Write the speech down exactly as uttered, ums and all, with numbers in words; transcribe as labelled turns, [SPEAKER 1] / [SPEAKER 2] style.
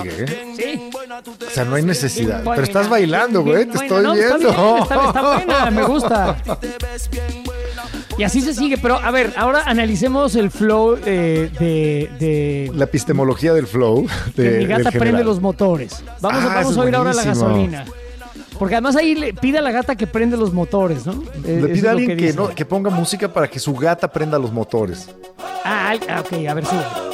[SPEAKER 1] ¿eh?
[SPEAKER 2] Sí.
[SPEAKER 1] O sea, no hay necesidad.
[SPEAKER 2] Bien
[SPEAKER 1] Pero
[SPEAKER 2] buena,
[SPEAKER 1] estás bailando,
[SPEAKER 2] bien
[SPEAKER 1] güey. Te
[SPEAKER 2] buena.
[SPEAKER 1] estoy
[SPEAKER 2] No, está
[SPEAKER 1] viendo.
[SPEAKER 2] bien, está, está buena, me gusta. Y así se sigue. Pero, a ver, ahora analicemos el flow eh, de, de...
[SPEAKER 1] La epistemología del flow. De,
[SPEAKER 2] que mi gata
[SPEAKER 1] del
[SPEAKER 2] prende
[SPEAKER 1] general.
[SPEAKER 2] los motores. Vamos,
[SPEAKER 1] Ah,
[SPEAKER 2] a, vamos
[SPEAKER 1] eso
[SPEAKER 2] a
[SPEAKER 1] es
[SPEAKER 2] oír ahora la
[SPEAKER 1] buenísimo.
[SPEAKER 2] gasolina. Porque además ahí le pide a la gata que prende los motores, ¿no? Eh,
[SPEAKER 1] Le
[SPEAKER 2] eso
[SPEAKER 1] pide
[SPEAKER 2] es
[SPEAKER 1] a
[SPEAKER 2] lo
[SPEAKER 1] alguien que,
[SPEAKER 2] dice.
[SPEAKER 1] no, que ponga música para que su gata prenda los motores.
[SPEAKER 2] Ah, al- ah, ok, a ver, sube.